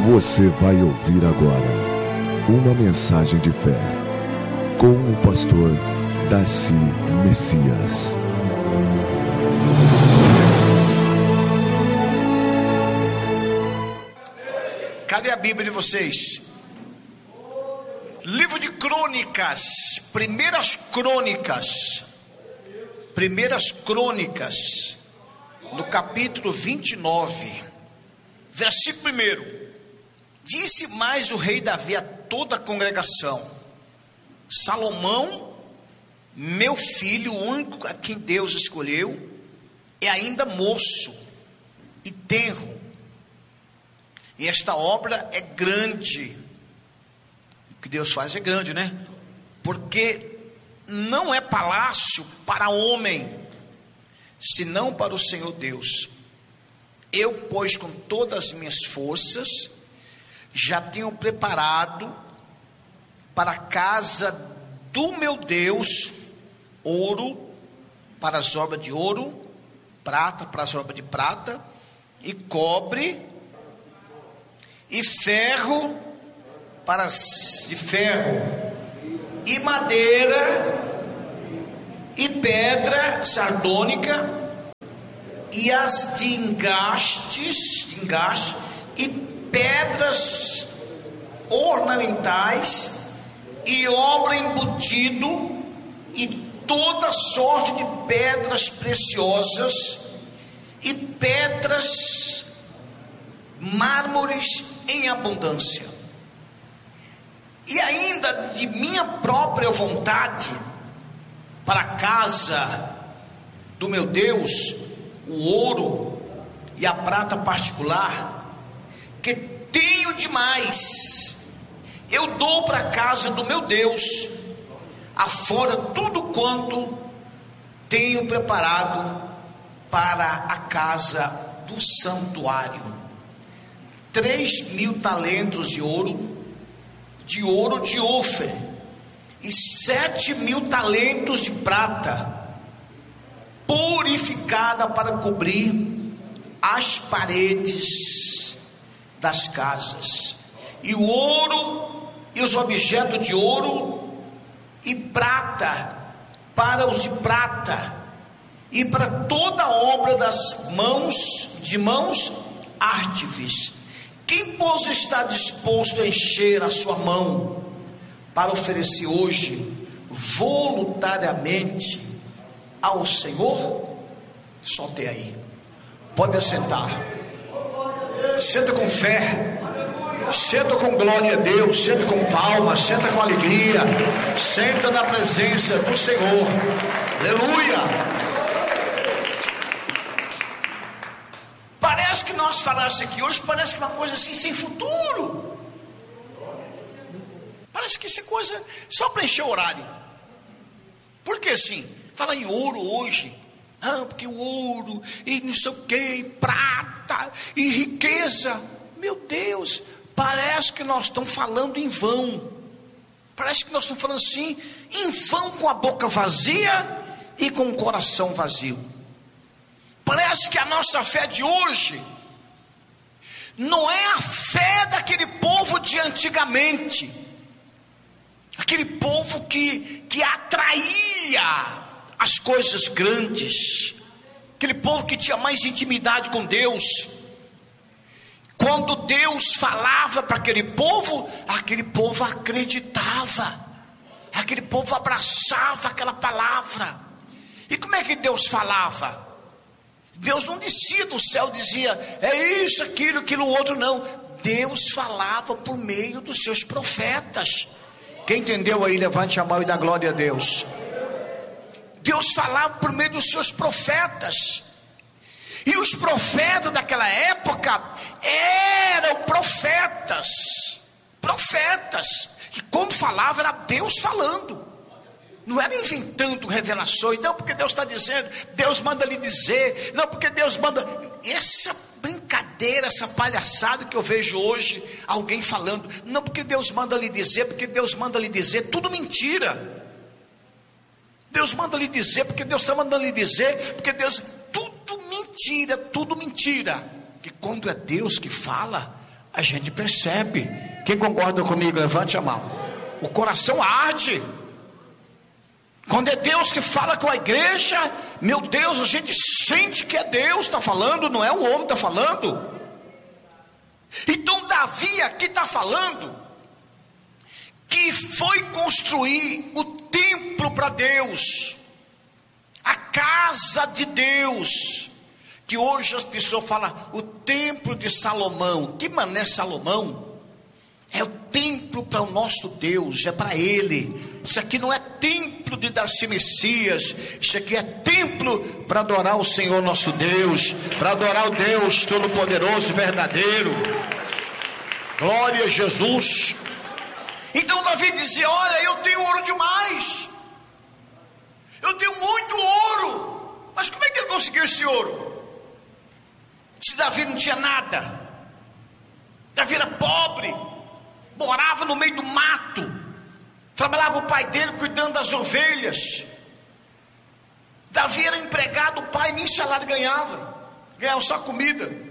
Você vai ouvir agora uma mensagem de fé com o pastor Darcy Messias. Cadê a Bíblia de vocês? Livro de Crônicas, Primeiras Crônicas, no capítulo 29, versículo 1. Disse mais o rei Davi a toda a congregação: Salomão, meu filho, o único a quem Deus escolheu, é ainda moço e tenro, e esta obra é grande. O que Deus faz é grande, né? Porque não é palácio para homem, senão para o Senhor Deus. Eu, pois, com todas as minhas forças, já tenho preparado para a casa do meu Deus ouro para as obras de ouro, prata para as obras de prata, e cobre, e ferro para as de ferro, e madeira, e pedra sardônica, e as de engaste, e pedras ornamentais, e obra embutido, e toda sorte de pedras preciosas, e pedras, mármores em abundância. E ainda de minha própria vontade, para a casa do meu Deus, o ouro e a prata particular, que tenho demais, eu dou para a casa do meu Deus, afora tudo quanto tenho preparado para a casa do santuário: 3.000 talentos de ouro de Ofir, e 7.000 talentos de prata purificada, para cobrir as paredes das casas, e o ouro e os objetos de ouro e prata para os de prata, e para toda a obra das mãos ártives. Quem, pois, está disposto a encher a sua mão para oferecer hoje voluntariamente ao Senhor? Solte aí. Pode assentar. Senta com fé, senta com glória a Deus, senta com palmas, senta com alegria, senta na presença do Senhor. Aleluia. Parece que nós falamos aqui hoje, parece que é uma coisa assim sem futuro. Parece que isso é coisa só para encher o horário. Porque assim, fala em ouro hoje, porque o ouro e não sei o que, prata e riqueza. Meu Deus, parece que nós estamos falando em vão. Parece que nós estamos falando assim, em vão, com a boca vazia e com o coração vazio. Parece que a nossa fé de hoje não é a fé daquele povo de antigamente, aquele povo que atraía as coisas grandes, aquele povo que tinha mais intimidade com Deus. Quando Deus falava para aquele povo acreditava, aquele povo abraçava aquela palavra. E como é que Deus falava? Deus não descia do céu, dizia é isso, aquilo, outro, não. Deus falava por meio dos seus profetas. Quem entendeu aí, levante a mão e dá glória a Deus. Deus falava por meio dos seus profetas. E os profetas daquela época eram profetas. E como falava, era Deus falando. Não era inventando revelações, não, porque Deus está dizendo, Deus manda lhe dizer, não, porque Deus manda. Essa brincadeira, essa palhaçada que eu vejo hoje, alguém falando, não, porque Deus manda lhe dizer, porque Deus manda lhe dizer, tudo mentira. Deus manda lhe dizer, porque Deus está mandando lhe dizer, porque Deus, tudo mentira. Que quando é Deus que fala, A gente percebe. Quem concorda comigo, levante a mão. O coração arde. Quando é Deus que fala com a igreja, meu Deus, a gente sente que é Deus está falando, não é o homem que está falando. Então Davi aqui está falando que foi construir o templo para Deus, a casa de Deus, que hoje as pessoas falam o templo de Salomão. Que mané Salomão? É o templo para o nosso Deus, é para Ele. Isso aqui não é templo de Darcy Messias, isso aqui é templo para adorar o Senhor nosso Deus, para adorar o Deus Todo-Poderoso e verdadeiro. Glória a Jesus. Então Davi dizia: olha, eu tenho ouro demais, eu tenho muito ouro. Mas como é que ele conseguiu esse ouro? Se Davi não tinha nada, Davi era pobre, morava no meio do mato, trabalhava o pai dele cuidando das ovelhas. Davi era empregado, o pai nem salário ganhava só comida.